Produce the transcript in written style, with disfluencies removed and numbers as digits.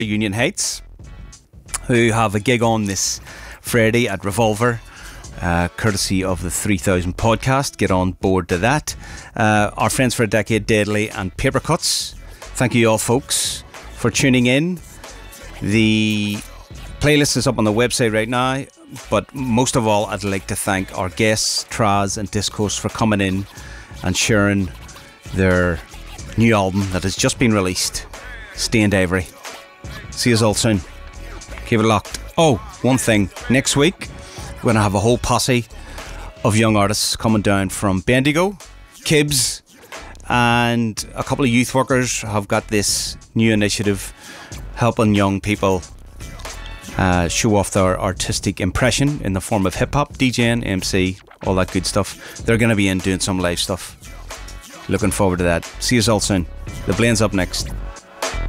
Union Heights, who have a gig on this Friday at Revolver, courtesy of the 3000 podcast. Get on board to that. Our friends for a decade, Deadly and Papercuts. Thank you all, folks, for tuning in. The playlist is up on the website right now, but most of all, I'd like to thank our guests, Traz and Discourse, for coming in and sharing their new album that has just been released, Stained Ivory. See you all soon. Keep it locked. Oh, one thing. Next week, we're going to have a whole posse of young artists coming down from Bendigo, Kibbs, and a couple of youth workers have got this new initiative helping young people show off their artistic impression in the form of hip-hop, DJing, MC, all that good stuff. They're going to be in doing some live stuff. Looking forward to that. See you all soon. The Blaine's up next.